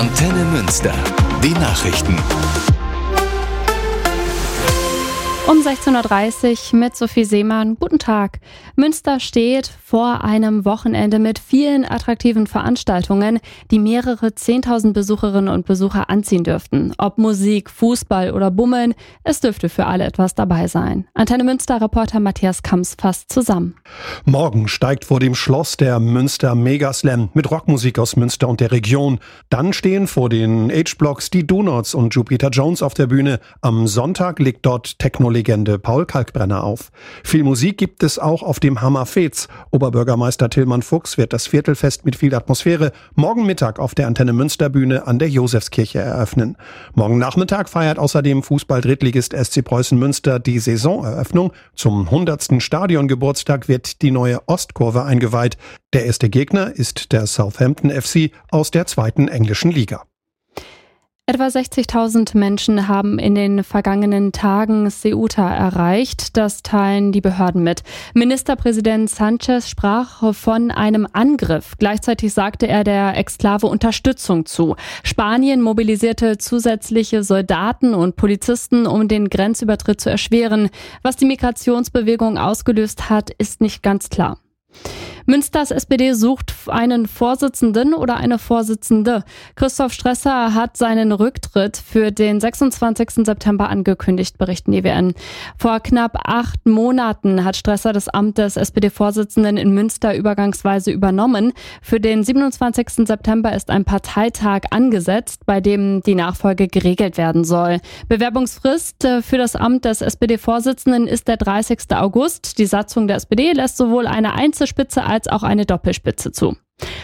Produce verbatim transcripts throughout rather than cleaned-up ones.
Antenne Münster. Die Nachrichten. Um sechzehn Uhr dreißig mit Sophie Seemann. Guten Tag. Münster steht vor einem Wochenende mit vielen attraktiven Veranstaltungen, die mehrere zehntausend Besucherinnen und Besucher anziehen dürften. Ob Musik, Fußball oder Bummeln, es dürfte für alle etwas dabei sein. Antenne Münster-Reporter Matthias Kamps fasst zusammen. Morgen steigt vor dem Schloss der Münster Megaslam mit Rockmusik aus Münster und der Region. Dann stehen vor den H-Blocks die Donuts und Jupiter Jones auf der Bühne. Am Sonntag legt dort Techno-Legende Paul Kalkbrenner auf. Viel Musik gibt es auch auf dem Hammer Fez. Oberbürgermeister Tillmann Fuchs wird das Viertelfest mit viel Atmosphäre morgen Mittag auf der Antenne Münster Bühne an der Josefskirche eröffnen. Morgen Nachmittag feiert außerdem Fußball-Drittligist S C Preußen Münster die Saisoneröffnung. Zum hundertsten Stadiongeburtstag wird die neue Ostkurve eingeweiht. Der erste Gegner ist der Southampton F C aus der zweiten englischen Liga. Etwa sechzigtausend Menschen haben in den vergangenen Tagen Ceuta erreicht. Das teilen die Behörden mit. Ministerpräsident Sanchez sprach von einem Angriff. Gleichzeitig sagte er der Exklave Unterstützung zu. Spanien mobilisierte zusätzliche Soldaten und Polizisten, um den Grenzübertritt zu erschweren. Was die Migrationsbewegung ausgelöst hat, ist nicht ganz klar. Münsters S P D sucht einen Vorsitzenden oder eine Vorsitzende. Christoph Stresser hat seinen Rücktritt für den sechsundzwanzigsten September angekündigt, berichten die W N. Vor knapp acht Monaten hat Stresser das Amt des S P D-Vorsitzenden in Münster übergangsweise übernommen. Für den siebenundzwanzigsten September ist ein Parteitag angesetzt, bei dem die Nachfolge geregelt werden soll. Bewerbungsfrist für das Amt des S P D-Vorsitzenden ist der dreißigsten August. Die Satzung der S P D lässt sowohl eine Einzelspitze als auch eine Doppelspitze zu.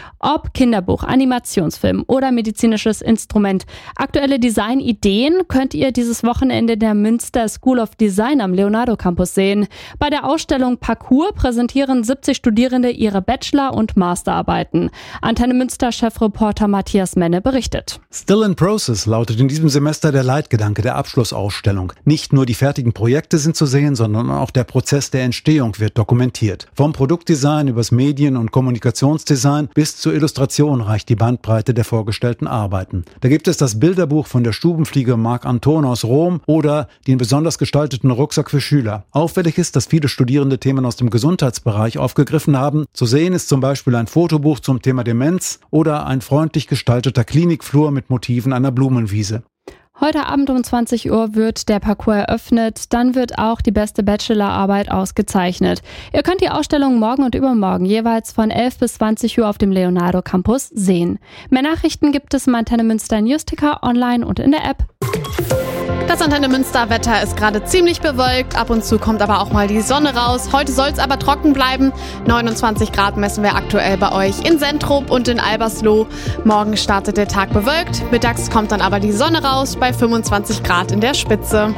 Ob Kinderbuch, Animationsfilm oder medizinisches Instrument, aktuelle Designideen könnt ihr dieses Wochenende in der Münster School of Design am Leonardo Campus sehen. Bei der Ausstellung Parcours präsentieren siebzig Studierende ihre Bachelor- und Masterarbeiten. Antenne Münster-Chefreporter Matthias Menne berichtet. Still in Process lautet in diesem Semester der Leitgedanke der Abschlussausstellung. Nicht nur die fertigen Projekte sind zu sehen, sondern auch der Prozess der Entstehung wird dokumentiert. Vom Produktdesign übers Medien- und Kommunikationsdesign bis zur Illustration reicht die Bandbreite der vorgestellten Arbeiten. Da gibt es das Bilderbuch von der Stubenfliege Marc Anton aus Rom oder den besonders gestalteten Rucksack für Schüler. Auffällig ist, dass viele Studierende Themen aus dem Gesundheitsbereich aufgegriffen haben. Zu sehen ist zum Beispiel ein Fotobuch zum Thema Demenz oder ein freundlich gestalteter Klinikflur mit Motiven einer Blumenwiese. Heute Abend um zwanzig Uhr wird der Parcours eröffnet. Dann wird auch die beste Bachelorarbeit ausgezeichnet. Ihr könnt die Ausstellung morgen und übermorgen jeweils von elf bis zwanzig Uhr auf dem Leonardo Campus sehen. Mehr Nachrichten gibt es im Antenne Münster Newsticker online und in der App. Das Antenne Münster Wetter ist gerade ziemlich bewölkt, ab und zu kommt aber auch mal die Sonne raus. Heute soll es aber trocken bleiben. neunundzwanzig Grad messen wir aktuell bei euch in Sentrup und in Albersloh. Morgen startet der Tag bewölkt, mittags kommt dann aber die Sonne raus bei fünfundzwanzig Grad in der Spitze.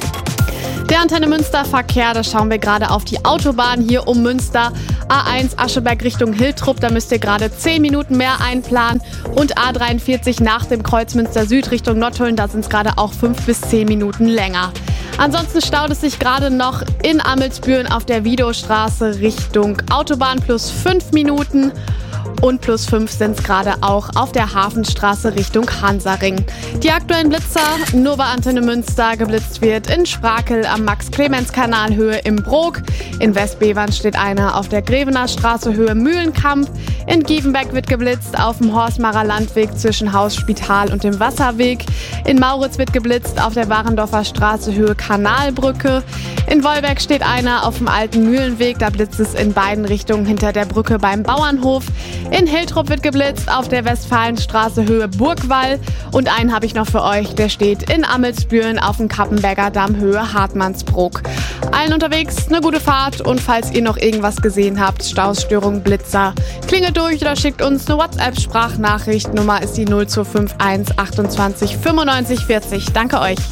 Der Antenne Münster Verkehr, da schauen wir gerade auf die Autobahn hier um Münster. A eins Ascheberg Richtung Hiltrup, da müsst ihr gerade zehn Minuten mehr einplanen. Und A dreiundvierzig nach dem Kreuz Münster Süd Richtung Nottuln, da sind es gerade auch fünf bis zehn Minuten länger. Ansonsten staut es sich gerade noch in Amelsbüren auf der Wiedowstraße Richtung Autobahn plus fünf Minuten. Und plus fünf sind es gerade auch auf der Hafenstraße Richtung Hansaring. Die aktuellen Blitzer, nur bei Antenne Münster geblitzt wird in Sprakel am Max-Clemens-Kanal Höhe im Brok. In Westbevern steht einer auf der Grevener Straße Höhe Mühlenkamp. In Gievenbeck wird geblitzt auf dem Horstmarer Landweg zwischen Haus Spital und dem Wasserweg. In Mauritz wird geblitzt auf der Warendorfer Straße Höhe Kanalbrücke. In Wolberg steht einer auf dem alten Mühlenweg, da blitzt es in beiden Richtungen hinter der Brücke beim Bauernhof. In Hiltrup wird geblitzt auf der Westfalenstraße Höhe Burgwall. Und einen habe ich noch für euch, der steht in Amelsbüren auf dem Kappenberger Damm Höhe Hartmannsbruck. Allen unterwegs eine gute Fahrt und falls ihr noch irgendwas gesehen habt, Stausstörung, Blitzer, klingelt durch oder schickt uns eine WhatsApp-Sprachnachricht. Nummer ist die null zwei fünf eins achtundzwanzig fünfundneunzig vierzig. Danke euch.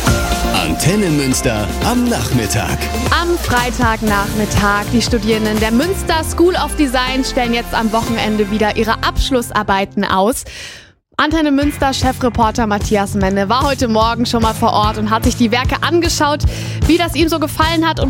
Antenne Münster am Nachmittag. Am Freitagnachmittag. Die Studierenden der Münster School of Design stellen jetzt am Wochenende wieder ihre Abschlussarbeiten aus. Antenne Münster Chefreporter Matthias Menne war heute Morgen schon mal vor Ort und hat sich die Werke angeschaut, wie das ihm so gefallen hat und